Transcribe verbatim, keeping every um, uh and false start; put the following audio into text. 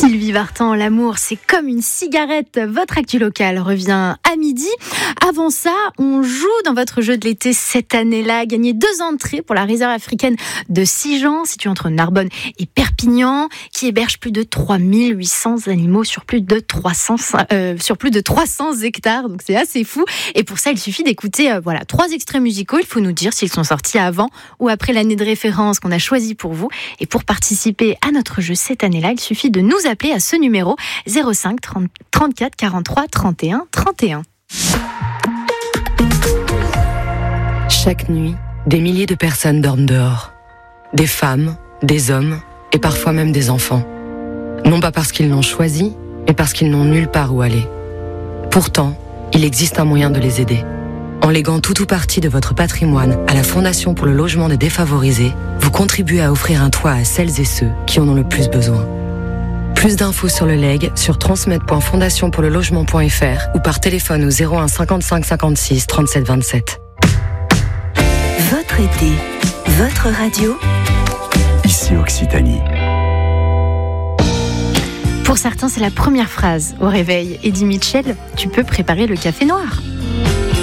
Sylvie Vartan, l'amour, c'est comme une cigarette. Votre actu locale revient à midi. Avant ça, on joue dans votre jeu de l'été cette année-là. Gagner deux entrées pour la réserve africaine de Sijan, située entre Narbonne et Perpignan, qui héberge plus de trois mille huit cents animaux sur plus de trois cents, euh, sur plus de trois cents hectares. Donc c'est assez fou. Et pour ça, il suffit d'écouter euh, voilà, trois extraits musicaux. Il faut nous dire s'ils sont sortis avant ou après l'année de référence qu'on a choisie pour vous. Et pour participer à notre jeu cette année-là, il suffit de nous appeler à ce numéro zéro cinq trente, trente-quatre quarante-trois trente et un trente et un. Chaque nuit, des milliers de personnes dorment dehors. Des femmes, des hommes et parfois même des enfants. Non pas parce qu'ils l'ont choisi, mais parce qu'ils n'ont nulle part où aller. Pourtant, il existe un moyen de les aider. En léguant tout ou partie de votre patrimoine à la Fondation pour le logement des défavorisés, vous contribuez à offrir un toit à celles et ceux qui en ont le plus besoin. Plus d'infos sur le legs sur transmettre point fondation pour le logement point f r ou par téléphone au zéro un cinquante-cinq cinquante-six trente-sept vingt-sept. Votre été, votre radio. Ici Occitanie. Pour certains, c'est la première phrase au réveil. Eddie Mitchell, tu peux préparer le café noir.